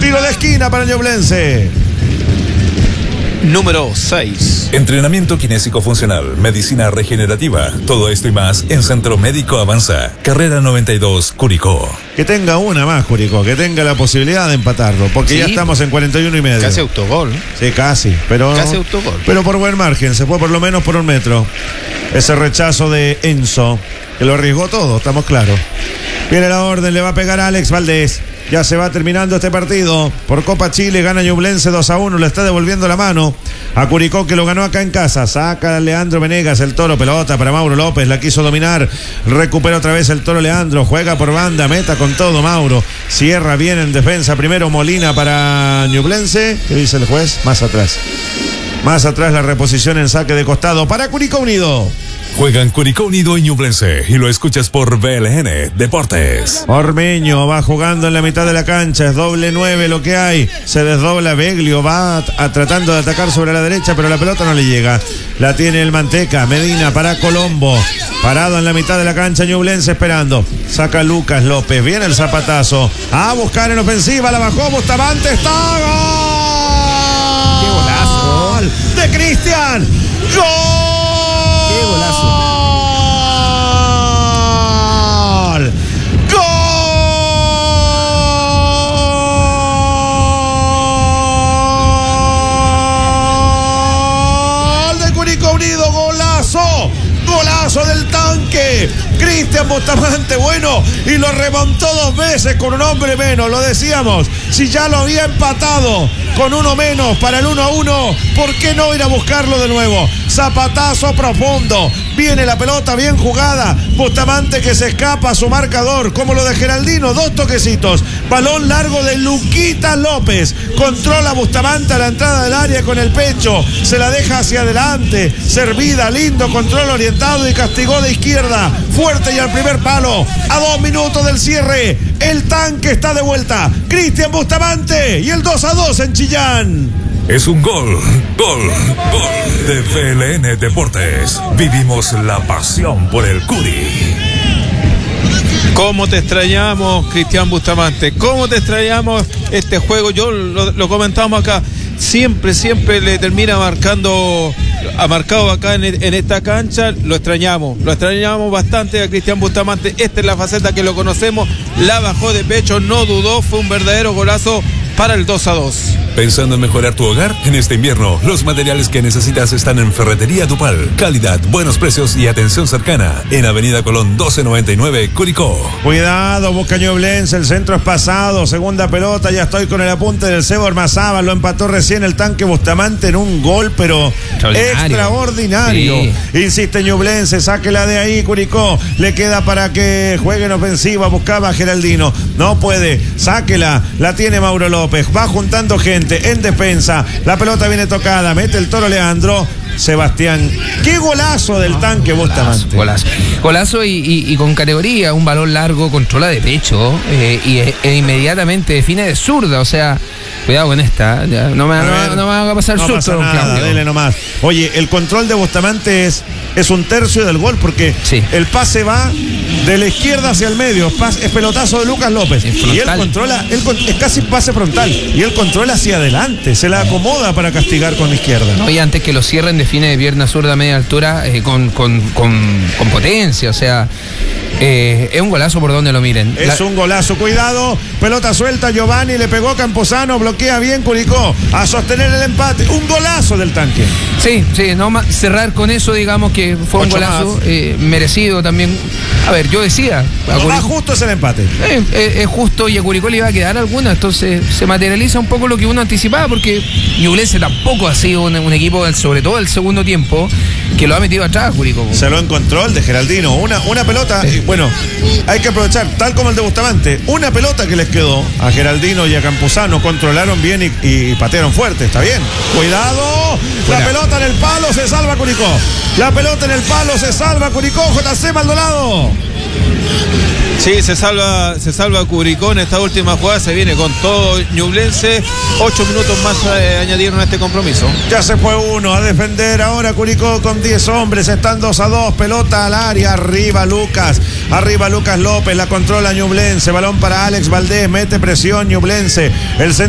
Tiro de esquina para Ñublense. Número 6. Entrenamiento kinésico funcional, medicina regenerativa, todo esto y más en Centro Médico Avanza, carrera 92, Curicó. Que tenga una más, Curicó, que tenga la posibilidad de empatarlo, porque ya estamos en 41 y medio. Casi autogol. Sí, casi, pero casi autogol. Pero por buen margen, se fue por lo menos por 1 metro. Ese rechazo de Enzo, que lo arriesgó todo, estamos claros. Viene la orden, le va a pegar a Alex Valdés. Ya se va terminando este partido. Por Copa Chile gana Ñublense 2-1. Le está devolviendo la mano a Curicó, que lo ganó acá en casa. Saca a Leandro Venegas, el Toro. Pelota para Mauro López. La quiso dominar. Recupera otra vez el Toro Leandro. Juega por banda. Meta con todo Mauro. Cierra bien en defensa. Primero Molina para Ñublense. ¿Qué dice el juez? Más atrás. Más atrás la reposición en saque de costado para Curicó Unido. Juegan Curicó Unido y Ñublense y lo escuchas por BLN Deportes. Ormeño va jugando en la mitad de la cancha, es doble 9 lo que hay. Se desdobla Beglio, va tratando de atacar sobre la derecha, pero la pelota no le llega. La tiene el Manteca, Medina para Colombo. Parado en la mitad de la cancha, Ñublense esperando. Saca Lucas López, viene el zapatazo. A buscar en ofensiva, la bajó Bustamante, está gol. ¡Qué golazo! De Cristian. ¡Gol! ¡Qué golazo! ¡Gol de Curicó Unido! ¡Golazo! ¡Golazo del tanque! Cristian Bustamante, bueno, y lo remontó 2 veces con un hombre menos, lo decíamos. Si ya lo había empatado con uno menos para el 1-1, ¿por qué no ir a buscarlo de nuevo? Zapatazo profundo, viene la pelota bien jugada, Bustamante que se escapa a su marcador, como lo de Geraldino, 2 toquecitos, balón largo de Luquita López, controla Bustamante a la entrada del área con el pecho, se la deja hacia adelante, servida, lindo control orientado y castigó de izquierda, fuerte y al primer palo, a 2 minutos del cierre, el tanque está de vuelta, Cristian Bustamante y el 2-2 en Chillán. Es un gol de BLN Deportes. Vivimos la pasión por el Curi. ¿Cómo te extrañamos, Cristian Bustamante? ¿Cómo te extrañamos este juego? Yo lo comentamos acá. Siempre le termina marcando, ha marcado acá en esta cancha. Lo extrañamos bastante a Cristian Bustamante. Esta es la faceta que lo conocemos. La bajó de pecho, no dudó. Fue un verdadero golazo para el 2-2. ¿Pensando en mejorar tu hogar? En este invierno, los materiales que necesitas están en Ferretería Tupal. Calidad, buenos precios y atención cercana. En Avenida Colón 1299, Curicó. Cuidado, busca Ñublense, el centro es pasado. Segunda pelota, ya estoy con el apunte del Cebo Ormazábal. Lo empató recién el tanque Bustamante en un gol, pero extraordinario. Sí. Insiste Ñublense, sáquela de ahí, Curicó. Le queda para que juegue en ofensiva. Buscaba a Geraldino. No puede, sáquela. La tiene Mauro López. Va juntando gente en defensa, la pelota viene tocada, mete el Toro Leandro, Sebastián, qué golazo del tanque Bustamante. Golazo y con categoría, un balón largo, controla de pecho e inmediatamente define de zurda, o sea, cuidado con esta, ya, no me va a pasar no susto, pasa nada, Claudio. Dele nomás. Oye, el control de Bustamante es 1/3 del gol, porque sí, el pase va de la izquierda hacia el medio, es pelotazo de Lucas López, y él controla, es casi pase frontal, y él controla hacia adelante, se la acomoda para castigar con la izquierda. No, y antes que lo cierren define de pierna zurda a media altura con potencia, o sea, es un golazo por donde lo miren. Es un golazo, cuidado, pelota suelta, Giovanni, le pegó Camposano, bloquea bien Curicó, a sostener el empate, un golazo del tanque. Sí, no cerrar con eso, digamos que fue un golazo merecido también. A ver, yo decía, lo más justo es el empate. Es justo, y a Curicó le iba a quedar alguna, entonces se materializa un poco lo que uno anticipaba, porque Ñublense tampoco ha sido un equipo, sobre todo el segundo tiempo, que lo ha metido atrás Curicó. Se lo encontró el de Geraldino, una pelota, bueno, hay que aprovechar, tal como el de Bustamante, una pelota que les quedó a Geraldino y a Campuzano, controlaron bien y patearon fuerte, está bien. Cuidado, la pelota en el palo, se salva Curicó. La pelota en el palo, se salva Curicó, JC Maldonado. Sí, se salva Curicó en esta última jugada, se viene con todo Ñublense. 8 minutos más añadieron a este compromiso. Ya se fue uno a defender ahora Curicó con 10 hombres, están 2-2, pelota al área, arriba Lucas López, la controla Ñublense, balón para Alex Valdés, mete presión Ñublense, el